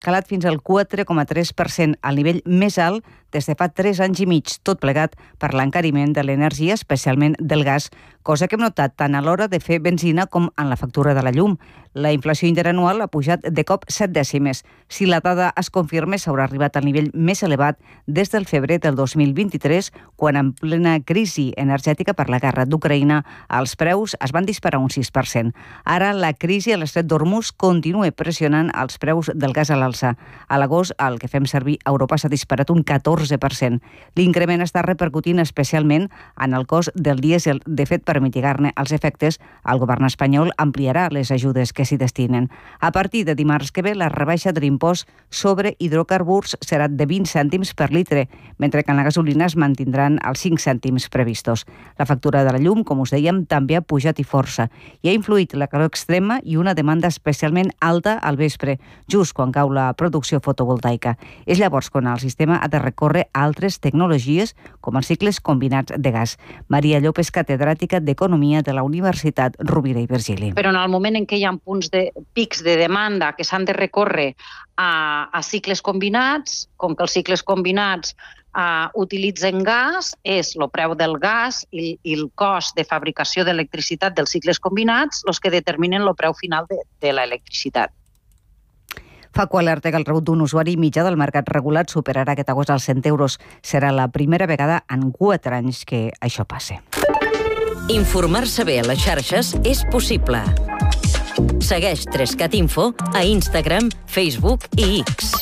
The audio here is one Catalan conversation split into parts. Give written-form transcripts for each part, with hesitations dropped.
calat fins al 4,3%, al nivell més alt des de fa 3 anys i mig, tot plegat per l'encariment de l'energia, especialment del gas, cosa que hem notat tant a l'hora de fer benzina com en la factura de la llum. La inflació interanual ha pujat de cop 7 dècimes. Si la dada es confirma, s'haurà arribat al nivell més elevat des del febrer del 2023, quan en plena crisi energètica per la guerra d'Ucraïna, els preus es van disparar un 6%. Ara la crisi a l'estret d'Hormuz continua pressionant els preus del gas a l'alça. A l'agost, el que fem servir a Europa s'ha disparat un 14%. L'increment està repercutint especialment en el cost del dièsel. De fet, per mitigar-ne els efectes, el govern espanyol ampliarà les ajudes que s'hi destinen. A partir de dimarts que ve, la rebaixa de l'impost sobre hidrocarburs serà de 20 cèntims per litre, mentre que en la gasolina es mantindran els 5 cèntims previstos. La factura de la llum, com us dèiem, també ha pujat i força. I ha influït la calor extrema i una demanda especialment alta al vespre, just quan cau la producció fotovoltaica. És llavors quan el sistema ha de recórrer a altres tecnologies, com els cicles combinats de gas. Maria Llopes, catedràtica d'Economia de la Universitat Rovira i Virgili. Però en el moment en què hi ha pics de demanda que s'han de recórrer a cicles combinats, com que els cicles combinats utilitzen gas, és el preu del gas i el cost de fabricació d'electricitat dels cicles combinats els que determinen el preu final de l'electricitat. Facu alerta que el rebut d'un usuari mitjà del mercat regulat superarà aquest agost els 100 euros. Serà la primera vegada en 4 anys que això passe. Informar-se bé a les xarxes és possible. Segueix 3cat Info a Instagram, Facebook i X.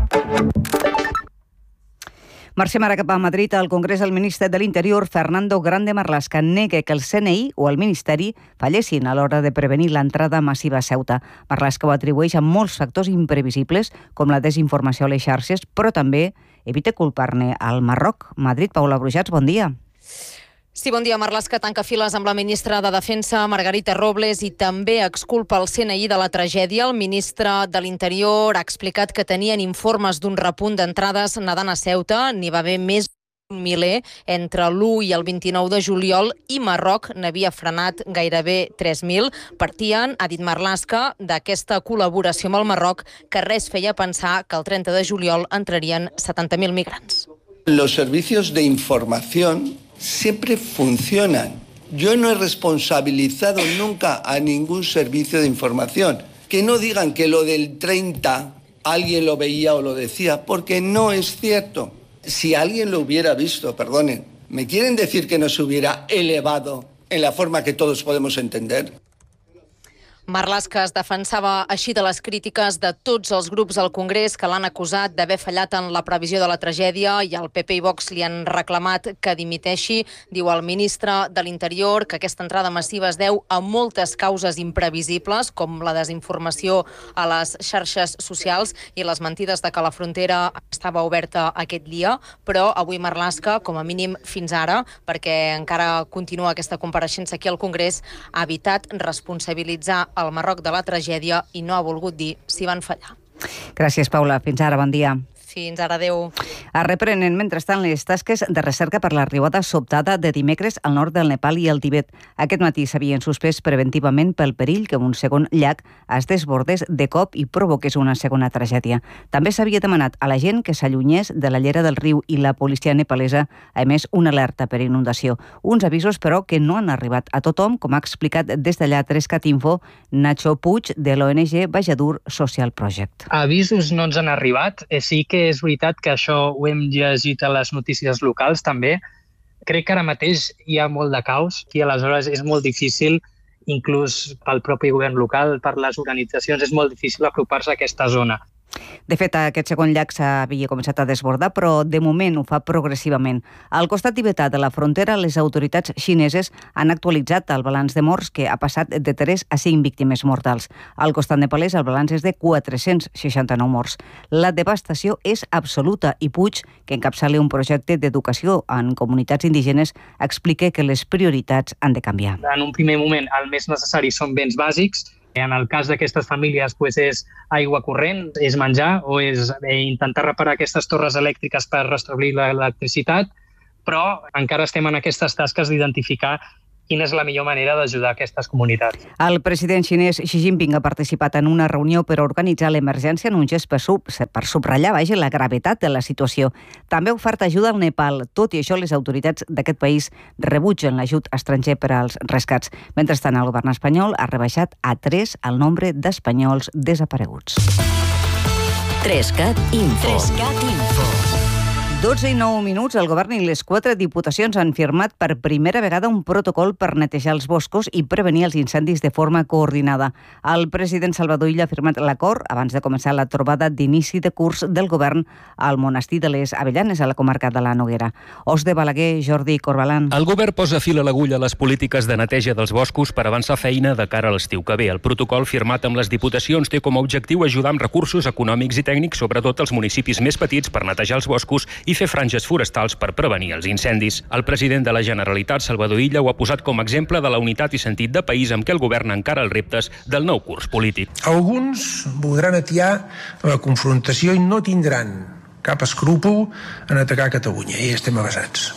Marxem ara cap a Madrid. Al Congrés, el ministre de l'Interior, Fernando Grande Marlaska, nega que el CNI o el Ministeri fallessin a l'hora de prevenir l'entrada massiva a Ceuta. Marlaska ho atribueix a molts factors imprevisibles, com la desinformació a les xarxes, però també evita culpar-ne al Marroc. Madrid, Paula Brujats, bon dia. Sí, bon dia. Marlaska tanca files amb la ministra de Defensa, Margarita Robles, i també exculpa el CNI de la tragèdia. El ministre de l'Interior ha explicat que tenien informes d'un repunt d'entrades nedant a Ceuta. N'hi va haver més d'un miler entre l'1 i el 29 de juliol i Marroc n'havia frenat gairebé 3.000. Partien, ha dit Marlaska, d'aquesta col·laboració amb el Marroc que res feia pensar que el 30 de juliol entrarien 70.000 migrants. Los servicios de información siempre funcionan. Yo no he responsabilizado nunca a ningún servicio de información. Que no digan que lo del 30 alguien lo veía o lo decía, porque no es cierto. Si alguien lo hubiera visto, perdonen, ¿me quieren decir que no se hubiera elevado en la forma que todos podemos entender? Marlaska es defensava així de les crítiques de tots els grups al Congrés que l'han acusat d'haver fallat en la previsió de la tragèdia, i el PP i Vox li han reclamat que dimiteixi. Diu el ministre de l'Interior que aquesta entrada massiva es deu a moltes causes imprevisibles, com la desinformació a les xarxes socials i les mentides de que la frontera estava oberta aquest dia, però avui Marlaska, com a mínim fins ara, perquè encara continua aquesta compareixença aquí al Congrés, ha evitat responsabilitzar al Marroc de la tragèdia i no ha volgut dir si van fallar. Gràcies, Paula. Fins ara, bon dia. Fins ara, adeu. Es reprenen, mentrestant, les tasques de recerca per l'arribada sobtada de dimecres al nord del Nepal i el Tibet. Aquest matí s'havien suspès preventivament pel perill que un segon llac es desbordés de cop i provoqués una segona tragèdia. També s'havia demanat a la gent que s'allunyés de la llera del riu i la policia nepalesa ha emès una alerta per inundació. Uns avisos, però, que no han arribat a tothom, com ha explicat des d'allà 3cat Info Nacho Puig, de l'ONG Bajadur Social Project. Avisos no ens han arribat, sí que és veritat que això ho hem llegit a les notícies locals també. Crec que ara mateix hi ha molt de caos i aleshores és molt difícil, inclús pel propi govern local, per les organitzacions, és molt difícil apropar-se a aquesta zona. De fet, aquest segon llac s'havia començat a desbordar, però de moment ho fa progressivament. Al costat tibetà de la frontera, les autoritats xineses han actualitzat el balanç de morts, que ha passat de 3 a 5 víctimes mortals. Al costat nepalès, el balanç és de 469 morts. La devastació és absoluta i Puig, que encapçala un projecte d'educació en comunitats indígenes, explica que les prioritats han de canviar. En un primer moment, el més necessari són béns bàsics. En el cas d'aquestes famílies és aigua corrent, és menjar o és intentar reparar aquestes torres elèctriques per restablir l'electricitat, però encara estem en aquestes tasques d'identificar quina és la millor manera d'ajudar aquestes comunitats. El president xinès Xi Jinping ha participat en una reunió per organitzar l'emergència en un gest per subratllar la gravetat de la situació. També ha ofert ajuda al Nepal. Tot i això, les autoritats d'aquest país rebutgen l'ajut estranger per als rescats. Mentrestant, el govern espanyol ha rebaixat a 3 el nombre d'espanyols desapareguts. 3CAT Info. 12 i 9 minuts, el govern i les 4 diputacions han firmat per primera vegada un protocol per netejar els boscos i prevenir els incendis de forma coordinada. El president Salvador Illa ha firmat l'acord abans de començar la trobada d'inici de curs del govern al monestir de les Avellanes, a la comarca de la Noguera. Os de Balaguer, Jordi Corbalan. El govern posa fil a l'agulla a les polítiques de neteja dels boscos per avançar feina de cara a l'estiu que ve. El protocol firmat amb les diputacions té com a objectiu ajudar amb recursos econòmics i tècnics, sobretot els municipis més petits, per netejar els boscos i fer franges forestals per prevenir els incendis. El president de la Generalitat, Salvador Illa, ho ha posat com a exemple de la unitat i sentit de país amb què el govern encara els reptes del nou curs polític. Alguns voldran atiar la confrontació i no tindran cap escrúpol en atacar Catalunya, i estem avasats.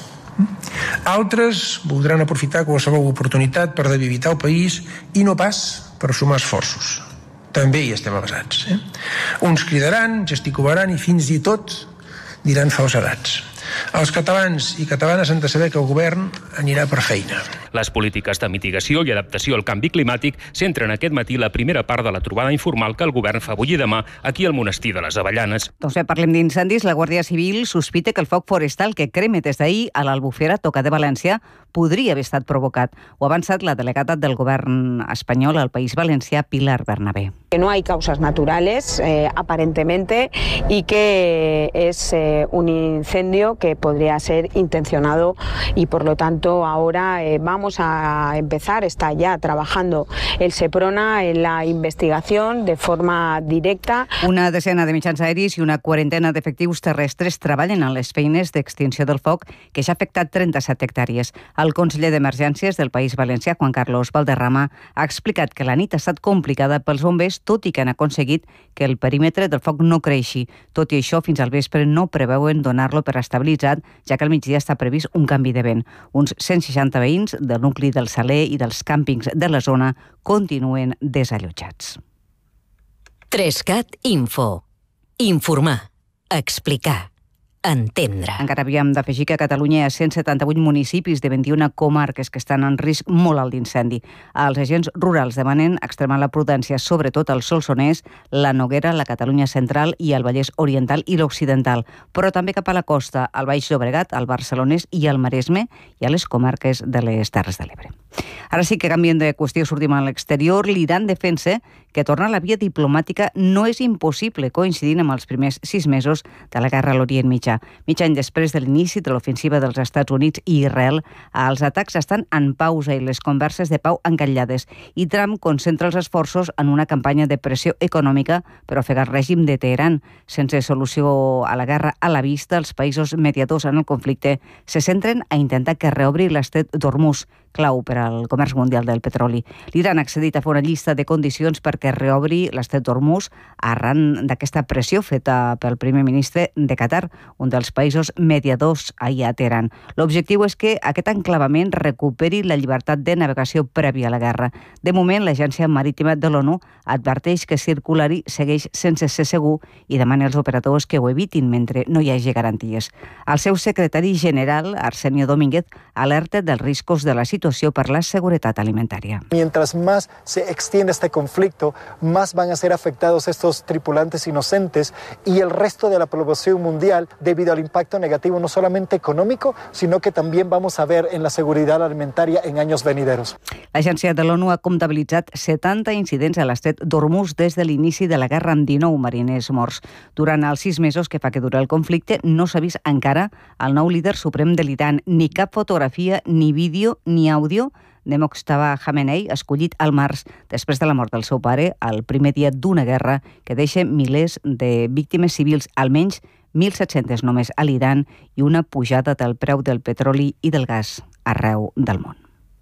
Altres voldran aprofitar qualsevol oportunitat per debilitar el país i no pas per sumar esforços. També hi estem avasats. Uns cridaran, gesticularan i fins i tot diran falsedats. Els catalans i catalanes han de saber que el govern anirà per feina. Les polítiques de mitigació i adaptació al canvi climàtic centren aquest matí la primera part de la trobada informal que el govern fa avui i demà aquí al monestir de les Avellanes. Doncs parlem d'incendis. La Guàrdia Civil sospita que el foc forestal que crema des d'ahir a l'Albufera, Toca de València, podria haver estat provocat. Ho ha avançat la delegada del govern espanyol al País Valencià, Pilar Bernabé. Que no hay causas naturales, aparentemente, y que es un incendio que podría ser intencionado y, por lo tanto, ahora vamos a empezar, está ya trabajando el Seprona en la investigación de forma directa. Una decena de mitjans aeris i una quarantena d'efectius terrestres treballen en les feines d'extinció del foc que ja ha afectat 37 hectàrees. El conseller d'Emergències del País Valencià, Juan Carlos Valderrama, ha explicat que la nit ha estat complicada pels bombers, tot i que han aconseguit que el perímetre del foc no creixi. Tot i això, fins al vespre no preveuen donar-lo per estabilitzat, ja que al migdia està previst un canvi de vent. Uns 160 veïns del nucli del Saler i dels càmpings de la zona continuen desallotjats. 3CAT Info. Informar, explicar, entendre. Encara havíem d'afegir que a Catalunya hi ha 178 municipis de 21 comarques que estan en risc molt alt d'incendi. Els agents rurals demanen extremar la prudència, sobretot al Solsonès, la Noguera, la Catalunya central i el Vallès Oriental i l'Occidental, però també cap a la costa, al Baix Llobregat, al Barcelonès i al Maresme i a les comarques de les Terres de l'Ebre. Ara sí que canviem de qüestió, sortim a l'exterior. L'Iran defensa que tornar a la via diplomàtica no és impossible, coincidint amb els primers 6 mesos de la guerra a l'Orient Mitjà. Mig any després de l'inici de l'ofensiva dels Estats Units i Israel, els atacs estan en pausa i les converses de pau encallades, i Trump concentra els esforços en una campanya de pressió econòmica per ofegar el règim de Teheran. Sense solució a la guerra a la vista, els països mediadors en el conflicte se centren a intentar que reobri l'estret d'Hormuz, clau per al comerç mundial del petroli. L'Iran ha accedit a fer una llista de condicions perquè reobri l'estret d'Hormuz arran d'aquesta pressió feta pel primer ministre de Qatar, un dels països mediadors ahir a Teheran. L'objectiu és que aquest enclavament recuperi la llibertat de navegació prèvia a la guerra. De moment, l'Agència Marítima de l'ONU adverteix que circular-hi segueix sense ser segur i demana als operadors que ho evitin mentre no hi hagi garanties. El seu secretari general, Arsenio Domínguez, alerta dels riscos de la situació per la seguretat alimentària. Mientras más se extiende este conflicto, más van a ser afectados estos tripulantes inocentes y el resto de la población mundial debido al impacto negativo no solamente económico, sino que también vamos a ver en la seguridad alimentaria en años venideros. L'agència de l'ONU ha comptabilitzat 70 incidents a l'estret d'Hormuz des de l'inici de la guerra, amb 19 mariners morts. Durant els 6 mesos que fa que dura el conflicte, no s'ha vist encara el nou líder suprem de l'Iran, ni cap fotografia, ni vídeo, ni àudio de Mojtaba Khamenei, escollit al març després de la mort del seu pare, al primer dia d'una guerra que deixa milers de víctimes civils, almenys 1.700 només a l'Iran, i una pujada del preu del petroli i del gas arreu del món.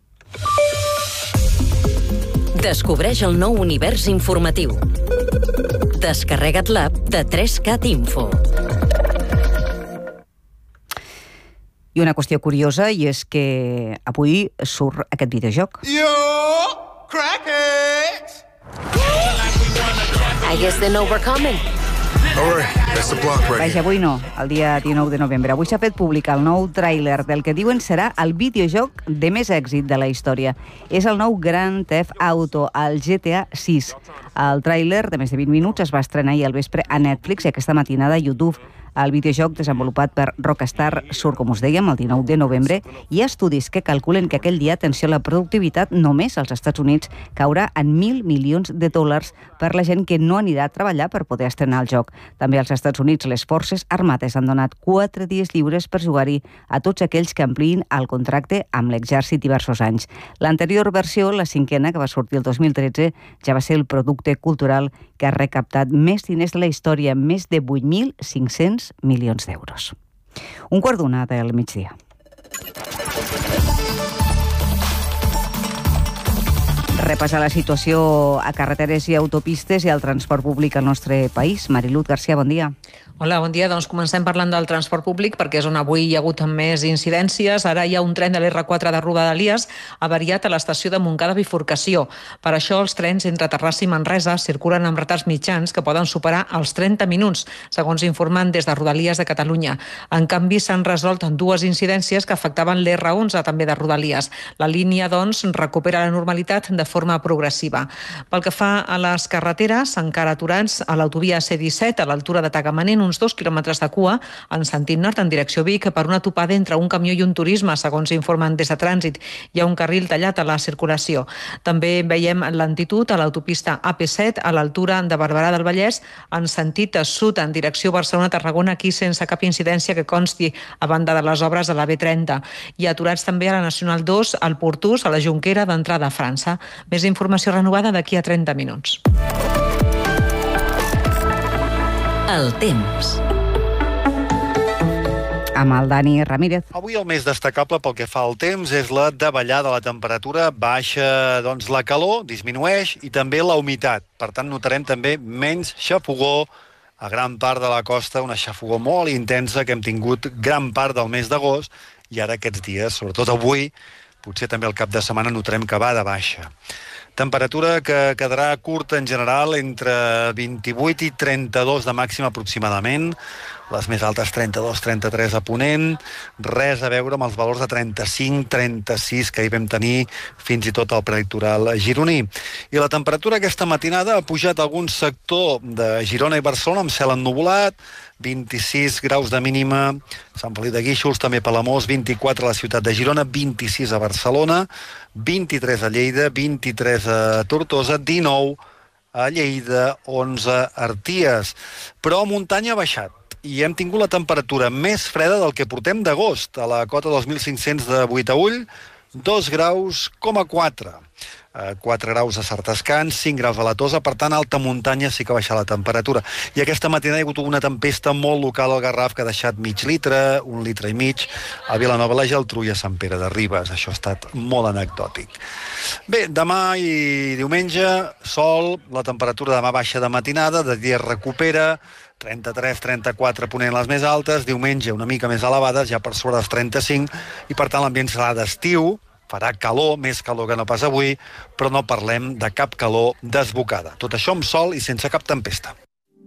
Descobreix el nou univers informatiu. Descarrega't l'app de 3CAT Info. I una qüestió curiosa, i és que avui surt aquest videojoc. I guess they know we're coming. Vaja, avui no, el dia 19 de novembre. Avui s'ha fet públic el nou tràiler del que diuen serà el videojoc de més èxit de la història. És el nou Grand Theft Auto, el GTA 6. El tràiler de més de 20 minuts es va estrenar ahir al vespre a Netflix i aquesta matinada a YouTube. El videojoc desenvolupat per Rockstar surt, com us dèiem, el 19 de novembre. Hi ha estudis que calculen que aquell dia, atenció, la productivitat només als Estats Units caurà en $1.000 milions per la gent que no anirà a treballar per poder estrenar el joc. També als Estats Units les forces armades han donat 4 dies lliures per jugar-hi a tots aquells que ampliïn el contracte amb l'exèrcit diversos anys. L'anterior versió, la 5ena, que va sortir el 2013, ja va ser el producte cultural que ha recaptat més diners de la història, més de 8.500 milions d'euros. 1:15 del migdia. Repassar la situació a carreteres i autopistes i al transport públic al nostre país. Marilut García, bon dia. Hola, bon dia. Doncs comencem parlant del transport públic perquè és on avui hi ha hagut més incidències. Ara hi ha un tren de l'R4 de Rodalies avariat a l'estació de Montcada Bifurcació. Per això els trens entre Terrassa i Manresa circulen amb retards mitjans que poden superar els 30 minuts, segons informen des de Rodalies de Catalunya. En canvi, s'han resolt dues incidències que afectaven l'R11 també de Rodalies. La línia, doncs, recupera la normalitat de forma progressiva. Pel que fa a les carreteres, encara aturats a l'autovia C-17 a l'altura de Tagamanent, uns 2 quilòmetres de cua en sentit nord en direcció Vic per una topada entre un camió i un turisme, segons informen des de Trànsit. Hi ha un carril tallat a la circulació. També veiem lentitud a l'autopista AP7 a l'altura de Barberà del Vallès en sentit sud en direcció Barcelona-Tarragona, aquí sense cap incidència que consti a banda de les obres de la B30. I aturats també a la Nacional 2 al Portús, a la Jonquera d'entrada a França. Més informació renovada d'aquí a 30 minuts. El temps. Amb el Dani Ramírez. Avui el més destacable pel que fa al temps és la davallada de la temperatura. Baixa, doncs, la calor, disminueix, i també la humitat. Per tant, notarem també menys xafogor a gran part de la costa, una xafogor molt intensa que hem tingut gran part del mes d'agost, i ara aquests dies, sobretot avui, potser també el cap de setmana, notarem que va de baixa. Temperatura que quedarà curta en general, entre 28 i 32 de màxima aproximadament, les més altes 32-33 a Ponent, res a veure amb els valors de 35-36 que hi vam tenir fins i tot al prelitoral gironí. I la temperatura aquesta matinada ha pujat a algun sector de Girona i Barcelona amb cel ennuvolat, 26 graus de mínima, Sant Feliu de Guíxols, també Palamós, 24 a la ciutat de Girona, 26 a Barcelona, 23 a Lleida, 23 a Tortosa, 19 a Lleida, 11 a Arties. Però a muntanya ha baixat i hem tingut la temperatura més freda del que portem d'agost. A la cota 2.500 de Buitaüll, 2 graus, 4. 4 graus a Sartascans, 5 graus a la Tosa, per tant, alta muntanya sí que ha baixat la temperatura. I aquesta matinada hi ha hagut una tempesta molt local al Garraf que ha deixat mig litre, 1,5 litres, a Vilanova, la Geltrú i a Sant Pere de Ribes. Això ha estat molt anecdòtic. Bé, demà i diumenge, sol, la temperatura demà baixa de matinada, de dia recupera, 33-34 Ponent les més altes, diumenge una mica més elevades, ja per sobre dels 35, i per tant l'ambient serà d'estiu, farà calor, més calor que no pas avui, però no parlem de cap calor desbocada. Tot això amb sol i sense cap tempesta.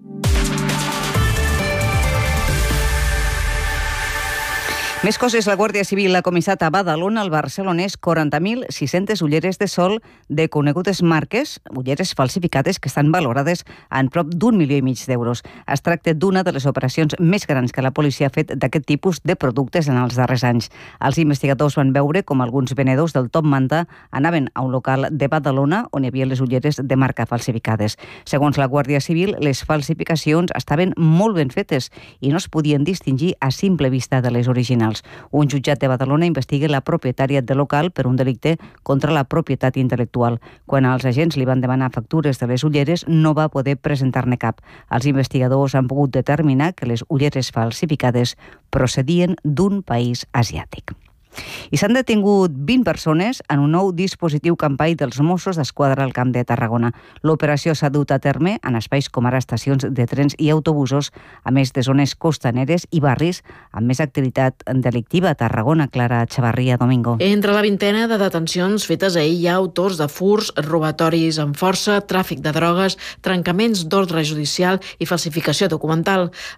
Més coses, la Guàrdia Civil ha comissat a Badalona, al barcelonès, 40.600 ulleres de sol de conegudes marques, ulleres falsificades que estan valorades en prop d'1,5 milions d'euros. Es tracta d'una de les operacions més grans que la policia ha fet d'aquest tipus de productes en els darrers anys. Els investigadors van veure com alguns venedors del top manta anaven a un local de Badalona on hi havia les ulleres de marca falsificades. Segons la Guàrdia Civil, les falsificacions estaven molt ben fetes i no es podien distingir a simple vista de les originals. Un jutjat de Badalona investiga la propietària del local per un delicte contra la propietat intel·lectual. Quan els agents li van demanar factures de les ulleres, no va poder presentar-ne cap. Els investigadors han pogut determinar que les ulleres falsificades procedien d'un país asiàtic. I s'han detingut 20 persones en un nou dispositiu campany dels Mossos d'Esquadra al Camp de Tarragona. L'operació s'ha dut a terme en espais com ara estacions de trens i autobusos, a més de zones costaneres i barris amb més activitat delictiva. Tarragona, Clara Chavarria, Domingo. Entre la vintena de detencions fetes ahir hi ha autors de furts, robatoris amb força, tràfic de drogues, trencaments d'ordre judicial i falsificació documental.